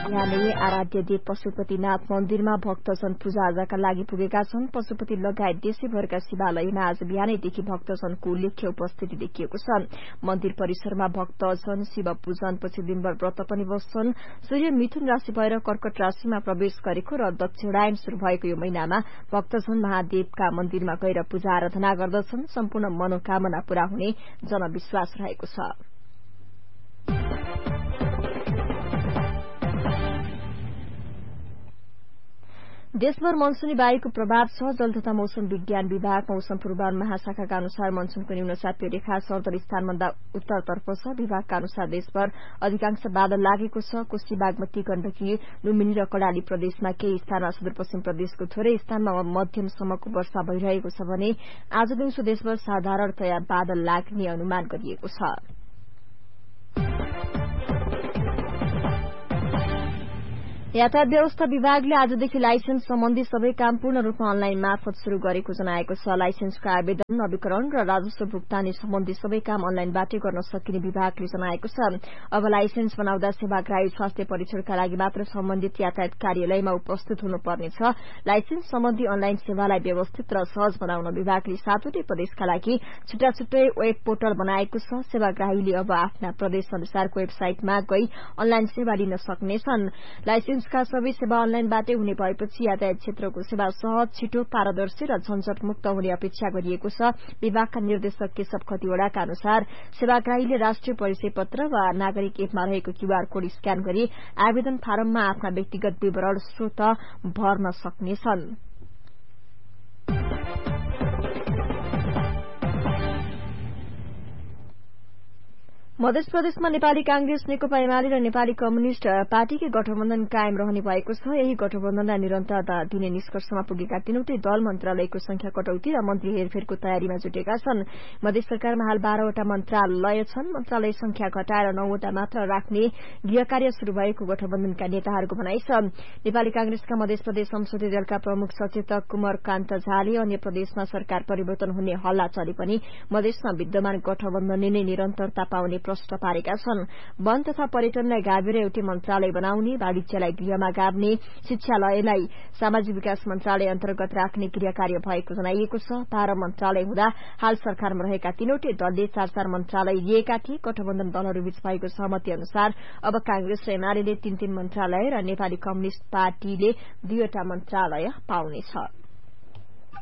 बिहानै आराध्य देव पशुपतिनाथ मन्दिरमा भक्तजन पूजाआजाका लागि पुगेका छन्। पशुपति लगायत देशैभरका शिवालयमा आज बिहानैदेखि भक्तजनको उल्लेख्य उपस्थिति देखिएको छ। मन्दिर परिसरमा भक्तजन शिव पूजनपछि दिनभर व्रत पनि बस्छन्। सूर्य मिथुन राशि भएर कर्कट राशिमा प्रवेश गरेको र दक्षिणायन शुरू भएको यो महिनामा भक्तजन महादेवका मन्दिरमा गएर पूजा आराधना गर्दछन्। सम्पूर्ण मनोकामना पूरा हुने जनविश्वास रहेको छ। देशभर मनसूनी वायुको प्रभाव छ। जल तथा मौसम विज्ञान विभाग मौसम पूर्वानुमान महाशाखाका अनुसार मनसूनको न्यून चापीय रेखा सर्दर स्थानभन्दा उत्तरतर्फ छ। विभागका अनुसार देशभर अधिकांश बादल लागेको छ। कोशी बागमती गण्डकी लुम्बिनी र कर्णाली प्रदेशमा केही स्थानमा सुदूरपश्चिम प्रदेशको थोरै स्थानमा मध्यमसम्मको वर्षा भइरहेको छ भने आज दिउँसो देशभर साधारणतया बादल लाग्ने अनुमान गरिएको छ। यातायात व्यवस्था विभागले आजदेखि लाइसेन्स सम्बन्धी सबै काम पूर्ण रूपमा अनलाइन मार्फत शुरू गरेको जनाएको छ। लाइसेन्सको आवेदन नवीकरण र राजस्व भुक्तानी सम्बन्धी सबै काम अनलाइनबाटै गर्न सकिने विभागले जनाएको छ। अब लाइसेन्स बनाउँदा सेवाग्राही स्वास्थ्य परीक्षणका लागि मात्र सम्बन्धित यातायात कार्यालयमा उपस्थित हुनुपर्नेछ। लाइसेन्स सम्बन्धी अनलाइन सेवालाई व्यवस्थित र सहज बनाउन विभागले 7वटै प्रदेशका लागि छुट्टा छुट्टै वेब पोर्टल बनाएको छ। सेवाग्राहीले अब आफ्ना प्रदेश अनुसारको वेबसाइटमा गई अनलाइन सेवा लिन सक्नेछन्। लाइसेन्सका सबै सेवा अनलाइनबाटै हुने भएपछि यातायात क्षेत्रको सेवा सहज, छिटो, पारदर्शी र झन्झटमुक्त हुने अपेक्षा गरिएको छ। विभागका निर्देशक केशव खतिवड़ाका अनुसार सेवाग्राहीले राष्ट्रिय परिचय पत्र वा नागरिक एपमा रहेको क्यूआर कोड स्क्यान गरी आवेदन फारममा आफ्ना व्यक्तिगत विवरण स्वत भर्न सक्नेछन्। मध्य प्रदेशमा नेपाली कांग्रेस, नेकपा एमाले र नेपाली कम्युनिष्ट पार्टीकै गठबन्धन कायम रहने भएको छ। यही गठबन्धनलाई निरन्तरता दिने निष्कर्षमा पुगेका तीनवटै दल मन्त्रालयको संख्या कटौती र मन्त्री हेरफेरको तयारीमा जुटेका छन्। मध्य सरकारमा हाल 12वटा मन्त्रालय छन्। मन्त्रालय संख्या घटाएर 9वटा मात्र राख्ने गृह कार्य शुरू भएको गठबन्धनका नेताहरूको भनाइ छ। नेपाली कांग्रेसका मध्य प्रदेश संसदीय दलका प्रमुख सचेतक कुमार कान्त झाले अन्य प्रदेशमा सरकार परिवर्तन हुने हल्ला चले पनि मधेसमा विद्यमान गठबन्धनले नै निरन्तरता पाउने प्रश्न पारेका छन्। वन तथा पर्यटनलाई गाभेर एउटै मन्त्रालय बनाउने, वाणिज्यलाई गृहमा गाभ्ने, शिक्षालयलाई सामाजिक विकास मन्त्रालय अन्तर्गत राख्ने गृह कार्य भएको जनाइएको छ। 12 मन्त्रालय हुँदा हाल सरकारमा रहेका तीनवटै दलले 4-4 मन्त्रालय लिएका थिए। गठबन्धन दलहरूबीच भएको सहमति अनुसार अब कांग्रेस र एमाले 3-3 मन्त्रालय र नेपाली कम्युनिष्ट पार्टीले 2वटा मन्त्रालय पाउनेछ।